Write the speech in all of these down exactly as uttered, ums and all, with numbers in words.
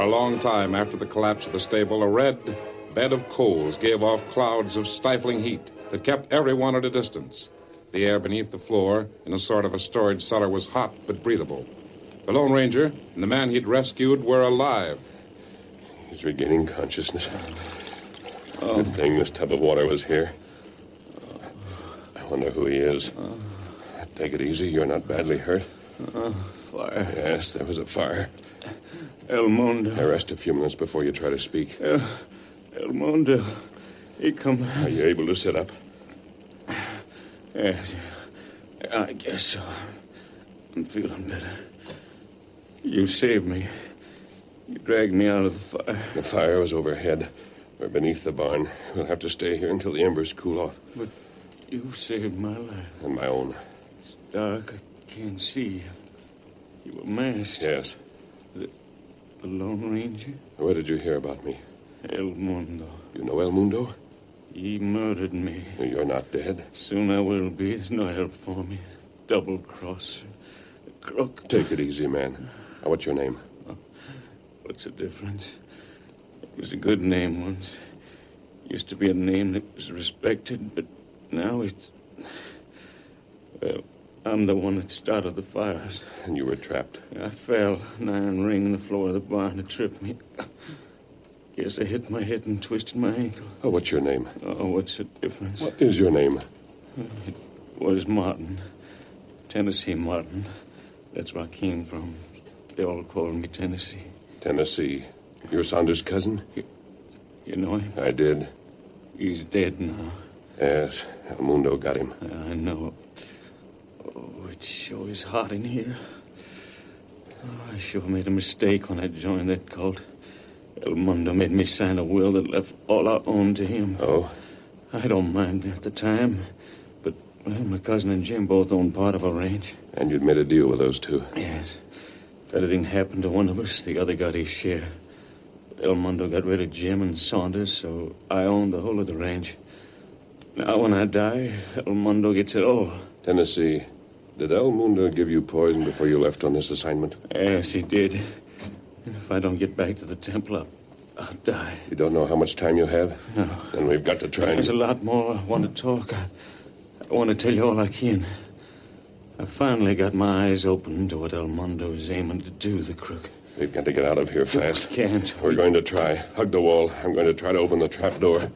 a long time after the collapse of the stable, a red bed of coals gave off clouds of stifling heat that kept everyone at a distance. The air beneath the floor in a sort of a storage cellar was hot but breathable. The Lone Ranger and the man he'd rescued were alive. He's regaining consciousness. Oh. Good thing this tub of water was here. I wonder who he is. Uh, Take it easy. You're not badly hurt. Uh, fire. Yes, there was a fire. El Mundo. Now rest a few minutes before you try to speak. El, El Mundo. He come... Are you able to sit up? Yes. I guess so. I'm feeling better. You saved me. You dragged me out of the fire. The fire was overhead. We're beneath the barn. We'll have to stay here until the embers cool off. But you saved my life. And my own. It's dark. I can't see. You were masked. Yes. The, the Lone Ranger? Where did you hear about me? El Mundo. You know El Mundo? He murdered me. You're not dead. Soon I will be. There's no help for me. Double-crosser. A crook. Take it easy, man. Now, what's your name? Oh, what's the difference? It was a good name once. Used to be a name that was respected, but now it's... Well, I'm the one that started the fires. And you were trapped. I fell. An iron ring in the floor of the barn that tripped me. Guess I hit my head and twisted my ankle. Oh, what's your name? Oh, what's the difference? What is your name? It was Martin. Tennessee Martin. That's where I came from. They all called me Tennessee. Tennessee. You're Saunders' cousin? You, you know him? I did. He's dead now. Yes. El Mundo got him. I know. Oh, it sure is hot in here. Oh, I sure made a mistake when I joined that cult. El Mundo made me sign a will that left all I owned to him. Oh? I don't mind at the time. But, well, my cousin and Jim both own part of a ranch. And you'd made a deal with those two? Yes. If anything happened to one of us, the other got his share. El Mundo got rid of Jim and Saunders, so I owned the whole of the ranch. Now, when I die, El Mundo gets it all. Tennessee, did El Mundo give you poison before you left on this assignment? Yes, he did. If I don't get back to the temple, I'll, I'll die. You don't know how much time you have? No. Then we've got to try and... There's a lot more I want to talk. I, I want to tell you all I can. I finally got my eyes open to what El Mundo is aiming to do, the crook. We've got to get out of here fast. We can't. We're going to try. Hug the wall. I'm going to try to open the trap door.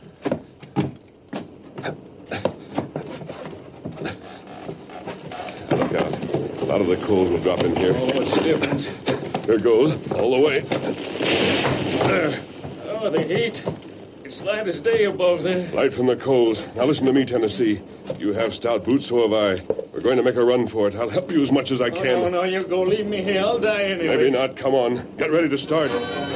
Look out. A lot of the coal will drop in here. Oh, what's the difference? Here goes. All the way. There. Oh, the heat. It's light as day above there. Light from the coals. Now listen to me, Tennessee. You have stout boots, so have I. We're going to make a run for it. I'll help you as much as I can. Oh, no, no, you go leave me here. I'll die anyway. Maybe not. Come on. Get ready to start.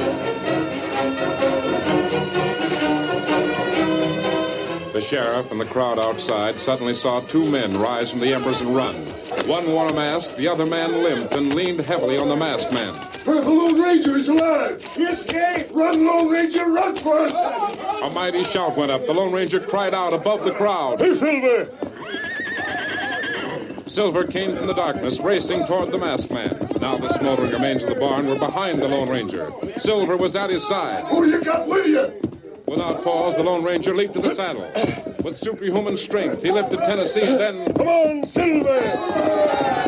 The sheriff and the crowd outside suddenly saw two men rise from the embers and run. One wore a mask, the other man limped and leaned heavily on the masked man. The Lone Ranger is alive! He escaped! Run, Lone Ranger, run for it! A mighty shout went up. The Lone Ranger cried out above the crowd. Hey, Silver! Silver came from the darkness, racing toward the masked man. Now the smoldering remains of the barn were behind the Lone Ranger. Silver was at his side. Who you got with you? Without pause, the Lone Ranger leaped to the saddle. With superhuman strength, he lifted Tennessee and then... Come on, Silver!